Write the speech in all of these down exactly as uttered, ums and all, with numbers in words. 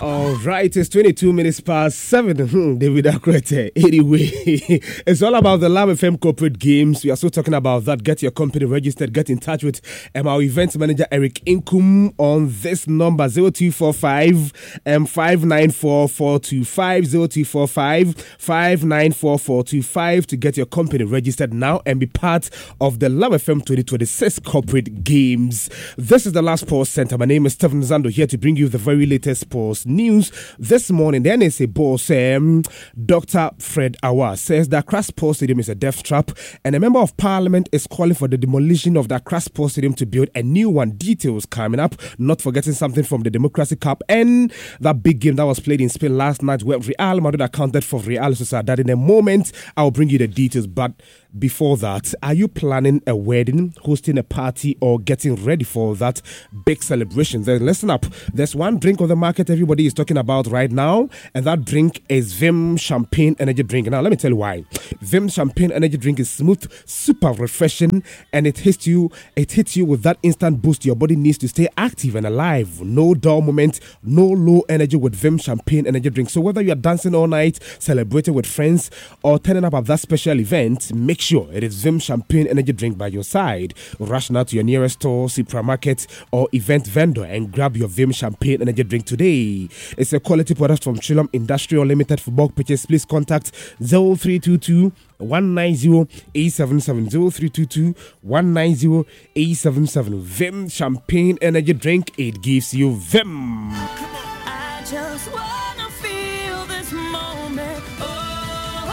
All right, it's twenty-two minutes past seven. Hmm, David Akrete. Anyway, it's all about the Love F M corporate games. We are still talking about that. Get your company registered. Get in touch with um, our event manager, Eric Inkum, on this number, zero two four five, five nine four four two five, zero two four five, five nine four four two five to get your company registered now and be part of the Love F M twenty twenty-six corporate games. This is the Last Sports Center. My name is Stephen Zando, here to bring you the very latest sports news. This morning, the N S A boss, um, Doctor Fred Awa, says that Accra Sports Stadium is a death trap, and a member of parliament is calling for the demolition of the Accra Sports Stadium to build a new one. Details coming up, not forgetting something from the Democracy Cup and that big game that was played in Spain last night where Real Madrid accounted for Real Sociedad. In a moment, I'll bring you the details, but before that, are you planning a wedding, hosting a party, or getting ready for that big celebration? Then listen up. There's one drink on the market everybody is talking about right now, and that drink is Vim Champagne Energy Drink. Now, let me tell you why. Vim Champagne Energy Drink is smooth, super refreshing, and it hits you. It hits you with that instant boost your body needs to stay active and alive. No dull moment, no low energy with Vim Champagne Energy Drink. So whether you are dancing all night, celebrating with friends, or turning up at that special event, make sure it is Vim Champagne Energy Drink by your side. Rush now to your nearest store, supermarket, or event vendor and grab your Vim Champagne Energy Drink today. It's a quality product from Chillum Industrial Limited. For bulk purchase, please contact zero three two two, one nine zero, eight seven seven, zero three two two, one nine zero, eight seven seven. Vim Champagne Energy Drink, it gives you Vim. I just wanna feel this moment. Oh,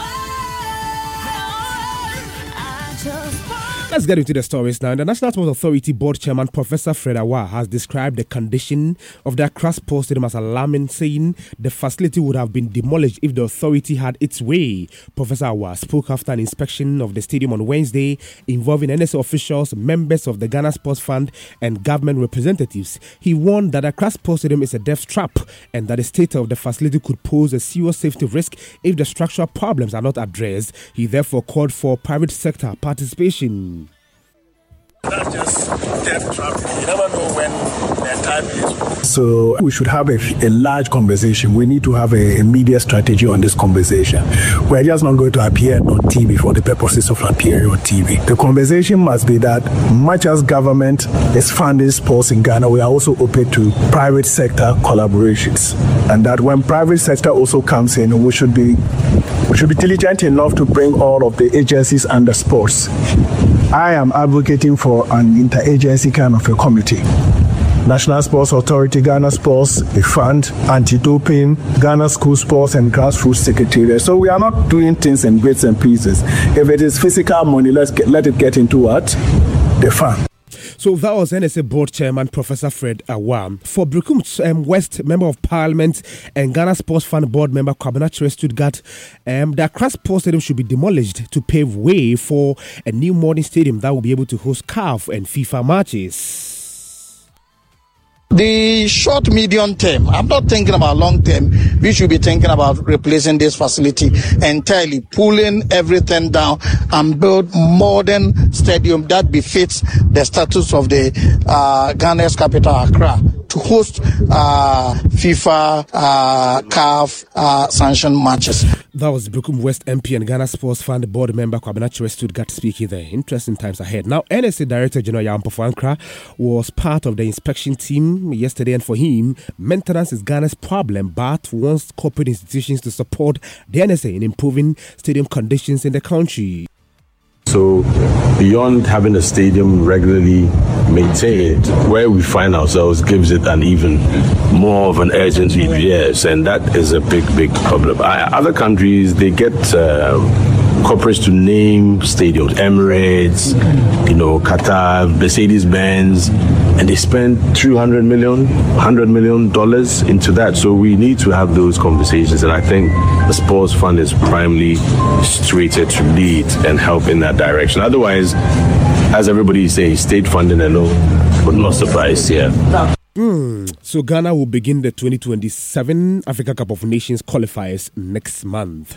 I just want. Let's get into the stories now. The National Sports Authority Board Chairman Professor Fred Awa has described the condition of the Accra Sports Stadium as alarming, saying the facility would have been demolished if the authority had its way. Professor Awa spoke after an inspection of the stadium on Wednesday involving N S A officials, members of the Ghana Sports Fund, and government representatives. He warned that Accra Sports Stadium is a death trap and that the state of the facility could pose a serious safety risk if the structural problems are not addressed. He therefore called for private sector participation. That's just death trap. You never know when their time is. So we should have a, a large conversation. We need to have a, a media strategy on this conversation. We're just not going to appear on T V for the purposes of appearing on T V. The conversation must be that much as government is funding sports in Ghana, we are also open to private sector collaborations. And that when private sector also comes in, we should be we should be diligent enough to bring all of the agencies under sports. I am advocating for an interagency kind of a committee. National Sports Authority, Ghana Sports, the Fund, Anti-Doping, Ghana School Sports, and Grassroots Secretariat. So we are not doing things in bits and pieces. If it is physical money, let's get, let it get into what? The fund. So that was N S A Board Chairman Professor Fred Awam. For Brooklyn um, West Member of Parliament and Ghana Sports Fund Board Member Kwabena Chere Stuttgart, um, the Accra Sports Stadium should be demolished to pave way for a new modern stadium that will be able to host C A F and FIFA matches. The short, medium term, I'm not thinking about long term. We should be thinking about replacing this facility entirely, pulling everything down and build modern stadium that befits the status of the uh, Ghana's capital, Accra, to host uh, FIFA, uh, C A F uh, sanctioned matches. That was Brooklyn West M P and Ghana Sports Fund Board Member Kwabena Chere Stuttgart speaking there. Interesting times ahead. Now, N S A Director General Yampo Ankra was part of the inspection team yesterday, and for him, maintenance is Ghana's problem, but wants corporate institutions to support the N S A in improving stadium conditions in the country. So, beyond having a stadium regularly maintained, where we find ourselves gives it an even more of an urgency, yes, and that is a big, big problem. I, other countries, they get uh, corporates to name stadiums, Emirates, you know, Qatar, Mercedes-Benz, and they spend two hundred million, one hundred million dollars into that. So we need to have those conversations, and I think the Sports Fund is primarily situated to lead and help in that direction. Otherwise, as everybody says, state funding alone would not suffice here. Mm. So Ghana will begin the twenty twenty-seven Africa Cup of Nations qualifiers next month.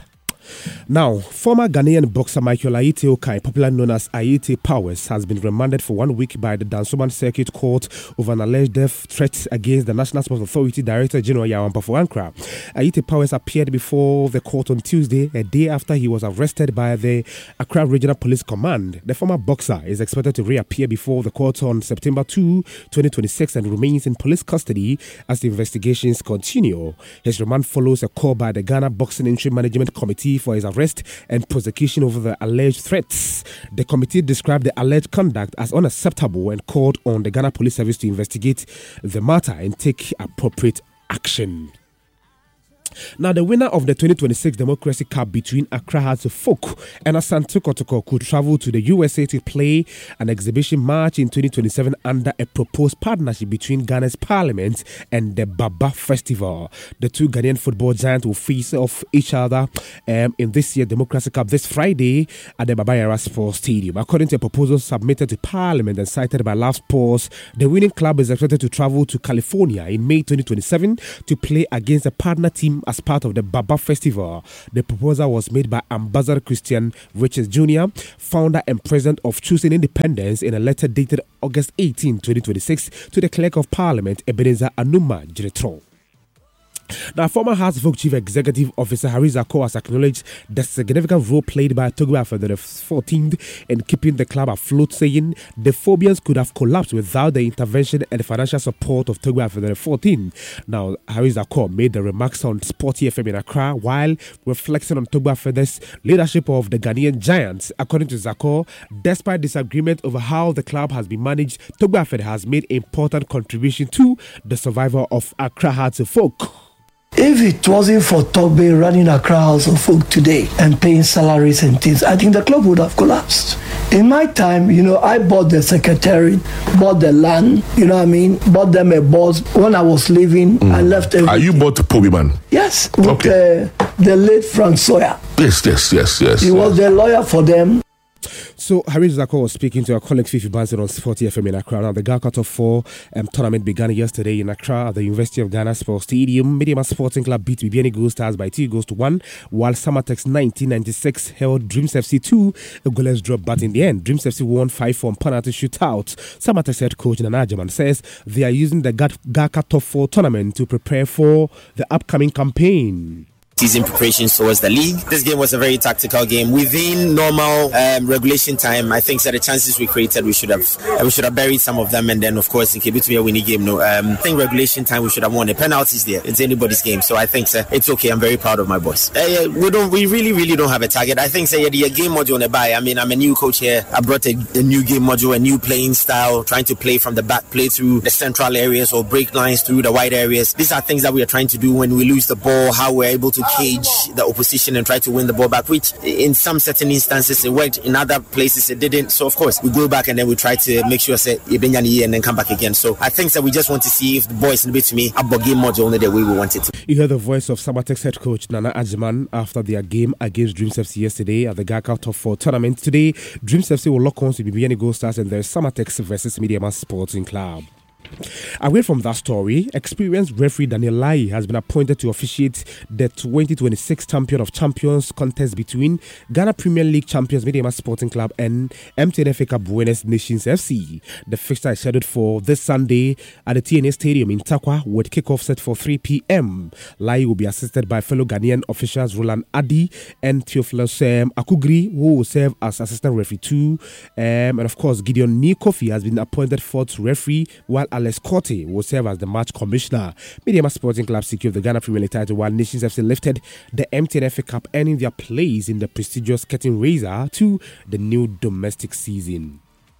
Now, former Ghanaian boxer Michael Ayite Okai, popularly known as Ayite Powers, has been remanded for one week by the Dansoman Circuit Court over an alleged death threat against the National Sports Authority Director General Yawan Pafu-Ankra. Ayite Powers appeared before the court on Tuesday, a day after he was arrested by the Accra Regional Police Command. The former boxer is expected to reappear before the court on September second, twenty twenty-six, and remains in police custody as the investigations continue. His remand follows a call by the Ghana Boxing Interim Management Committee for his arrest and prosecution over the alleged threats. The committee described the alleged conduct as unacceptable and called on the Ghana Police Service to investigate the matter and take appropriate action. Now, the winner of the twenty twenty-six Democracy Cup between Accra Hearts of Folk and Asante Kotoko could travel to the U S A to play an exhibition match in twenty twenty-seven under a proposed partnership between Ghana's Parliament and the Baba Festival. The two Ghanaian football giants will face off each other um, in this year's Democracy Cup this Friday at the Baba Yara Sports Stadium. According to a proposal submitted to Parliament and cited by Love Sports, the winning club is expected to travel to California in May twenty twenty-seven to play against a partner team as part of the Baba Festival. The proposal was made by Ambassador Christian Richards Junior, founder and president of Choosing Independence, in a letter dated August eighteenth, twenty twenty-six to the Clerk of Parliament, Ebenezer Anuma Jiretro. Now, former Hearts Folk Chief Executive Officer Harry Zako has acknowledged the significant role played by Togba Afede the fourteenth in keeping the club afloat, saying the Phobians could have collapsed without the intervention and financial support of Togba Afede the fourteenth. Now, Harry Zako made the remarks on Sporty F M in Accra while reflecting on Togba Afede's leadership of the Ghanaian Giants. According to Zako, despite disagreement over how the club has been managed, Togba Afede has made important contribution to the survival of Accra Hearts of Folk. If it wasn't for Togbe running Accra House of Folk today and paying salaries and things, I think the club would have collapsed. In my time, you know, I bought the secretariat, bought the land, you know what I mean, bought them a boss. When I was leaving, mm. I left everything. Are you bought Pobiman? Yes, with okay. uh, the late Frank Sawyer. Yes, yes, yes, yes. He yes. was the lawyer for them. So, Harry Zako was speaking to our colleague Fifi Banson on Sporty F M in Accra. Now, the Ghana Cup of Four um, tournament began yesterday in Accra at the University of Ghana Sports Stadium. Mediama Sporting Club beat Bibiani Gold Stars by two goals to one, while Samatex nineteen ninety-six held Dreams F C two, a goalless draw, but in the end, Dreams F C won five four on penalty shootout. Samatex head coach Nana Ajaman says they are using the Ghana Cup of Four tournament to prepare for the upcoming campaign. Season preparations towards the league. This game was a very tactical game within normal um, regulation time. I think that the chances we created, we should have uh, we should have buried some of them, and then of course in K B to be a winning game. No, um, I think regulation time we should have won. The penalties there, it's anybody's game, so I think uh, it's okay. I'm very proud of my boys. Uh, we don't, we really, really don't have a target. I think say uh, the game module on the buy. I mean, I'm a new coach here. I brought a, a new game module, a new playing style, trying to play from the back, play through the central areas or break lines through the wide areas. These are things that we are trying to do when we lose the ball. How we're able to cage the opposition and try to win the ball back, which in some certain instances it worked, in other places it didn't. So of course we go back and then we try to make sure say and then come back again. So I think that we just want to see if the boys in a bit to me about game module only the way we want it to. You heard the voice of Samatex head coach Nana Ajaman after their game against Dreams F C yesterday at the Ghana Cup Top four tournament. Today, Dreams F C will lock on to Bibiani Gold Stars and there's Samatex versus Mediama Sporting Club. Away from that story, experienced referee Daniel Lai has been appointed to officiate the twenty twenty-six Champion of Champions contest between Ghana Premier League champions Mediama Sporting Club and M T N F A Cup Buenos Nations F C. The fixture is scheduled for this Sunday at the T N A Stadium in Takwa with kickoff set for three p.m. Lai will be assisted by fellow Ghanaian officials Roland Adi and Theophilus um, Akugri, who will serve as assistant referee too. Um, and of course, Gideon Nikofi has been appointed fourth referee, while Alex Corte will serve as the match commissioner. Mediama Sporting Club secured the Ghana Premier League title while Nations F C lifted the M T N F A Cup, earning their place in the prestigious curtain raiser to the new domestic season.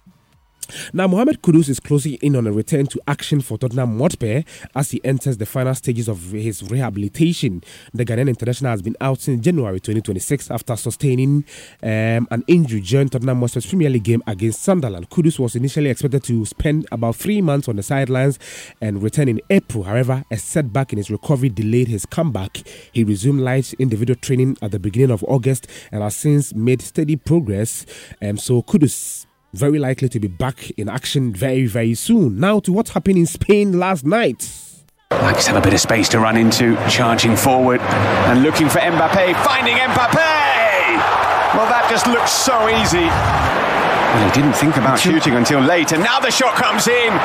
Now, Mohamed Kudus is closing in on a return to action for Tottenham Hotspur as he enters the final stages of his rehabilitation. The Ghanaian international has been out since January twenty twenty-six after sustaining um, an injury during Tottenham Hotspur's Premier League game against Sunderland. Kudus was initially expected to spend about three months on the sidelines and return in April. However, a setback in his recovery delayed his comeback. He resumed light individual training at the beginning of August and has since made steady progress. Um, so Kudus very likely to be back in action very, very soon. Now to what happened in Spain last night. Blancos have a bit of space to run into, charging forward and looking for Mbappe, finding Mbappe! Well, that just looks so easy. Well, he didn't think about shooting until late, and now the shot comes in.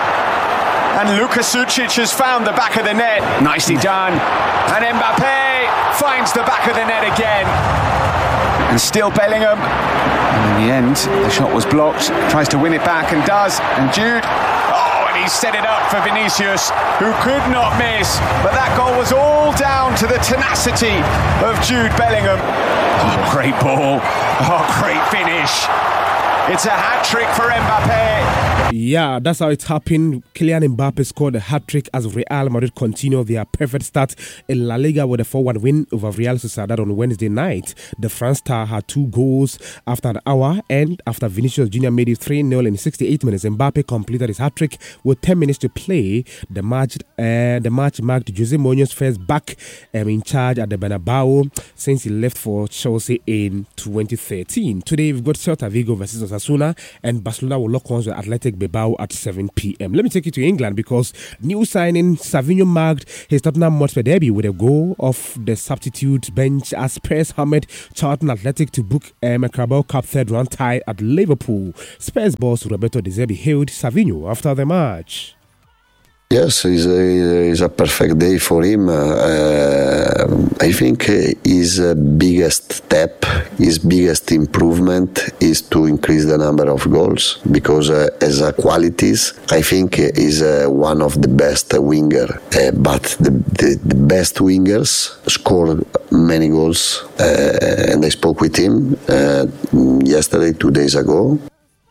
And Luka Sucic has found the back of the net. Nicely done. And Mbappe finds the back of the net again. And still Bellingham. And in the end, the shot was blocked. Tries to win it back and does. And Jude. Oh, and he set it up for Vinicius, who could not miss. But that goal was all down to the tenacity of Jude Bellingham. Oh, great ball. Oh, great finish. It's a hat-trick for Mbappe. Yeah, that's how it happened. Kylian Mbappe scored a hat-trick as Real Madrid continue their perfect start in La Liga with a four one win over Real Sociedad on Wednesday night. The France star had two goals after an hour, and after Vinicius Junior made it three nil in sixty-eight minutes, Mbappe completed his hat-trick with ten minutes to play. The match uh, the match marked Jose Mourinho's first back um, in charge at the Bernabeu since he left for Chelsea in twenty thirteen. Today we've got Celta Vigo versus Osasuna, and Barcelona will lock horns with Athletic Bilbao at seven p.m. Let me take you to England because new signing Savinho marked his Tottenham Hotspur debut with a goal off the substitute bench as Spurs hammered Charlton Athletic to book um, a Carabao Cup third round tie at Liverpool. Spurs boss Roberto De Zerbi hailed Savinho after the match. Yes, it's a, it's a perfect day for him. Uh, I think his biggest step, his biggest improvement is to increase the number of goals because uh, as a qualities, I think he's uh, one of the best winger. Uh, but the, the, the best wingers score many goals, uh, and I spoke with him uh, yesterday, two days ago.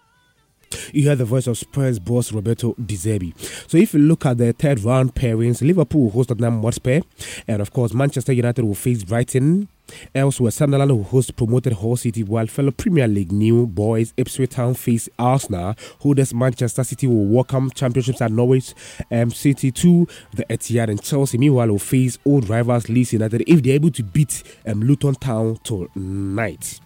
You heard the voice of Spurs boss Roberto De Zerbi. So if you look at the third round pairings, Liverpool will host Tottenham Hotspur, and of course Manchester United will face Brighton. Elsewhere, Sunderland will host promoted Hull City, while fellow Premier League new boys Ipswich Town face Arsenal. Holders Manchester City will welcome championships at Norwich um, City to the Etihad, and Chelsea meanwhile will face old rivals Leeds United if they're able to beat um, Luton Town tonight.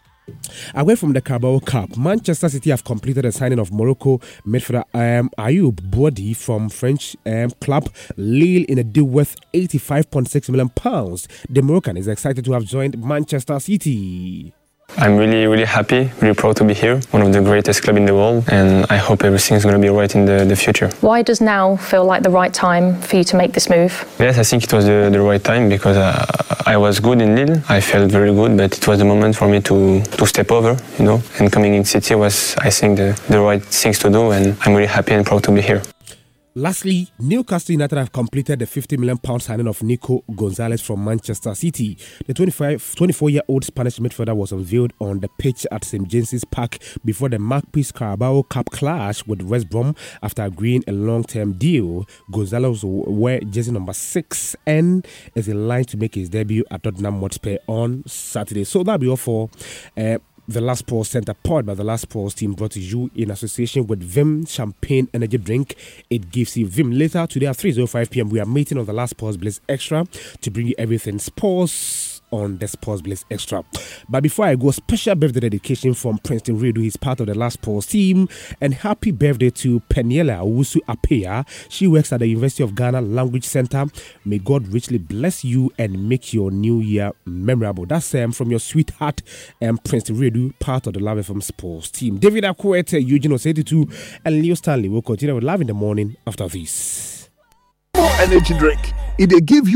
Away from the Carabao Cup, Manchester City have completed the signing of Morocco midfielder um, Ayoub Boadi from French um, club Lille in a deal worth eighty-five point six million pounds. The Moroccan is excited to have joined Manchester City. I'm really, really happy, really proud to be here, one of the greatest clubs in the world, and I hope everything's going to be right in the, the future. Why does now feel like the right time for you to make this move? Yes, I think it was the, the right time because uh, I was good in Lille, I felt very good, but it was the moment for me to, to step over, you know, and coming in City was, I think, the, the right things to do, and I'm really happy and proud to be here. Lastly, Newcastle United have completed the fifty million pounds signing of Nico Gonzalez from Manchester City. The twenty-four-year-old Spanish midfielder was unveiled on the pitch at Saint James's Park before the Magpies Carabao Cup clash with West Brom after agreeing a long-term deal. Gonzalez will wear jersey number six and is in line to make his debut at Tottenham Hotspur on Saturday. So that'll be all for Uh, The Last Pause Center, powered by the Last Pause team, brought to you in association with Vim Champagne Energy Drink. It gives you Vim. Later today at three oh five p.m. we are meeting on the Last Pause Bliss Extra to bring you everything sports on the Sports Bliss Extra. But before I go, special birthday dedication from Princeton Redu. He's part of the Last Pause team, and happy birthday to Peniela Owusu Apea. She works at the University of Ghana Language Center. May God richly bless you and make your new year memorable. That's um, from your sweetheart um, Princeton Redu, part of the Love F M Sports team. David Akwete, Eugene Oseiditu, and Leo Stanley will continue with Live in the Morning after this. More energy drink. It will give you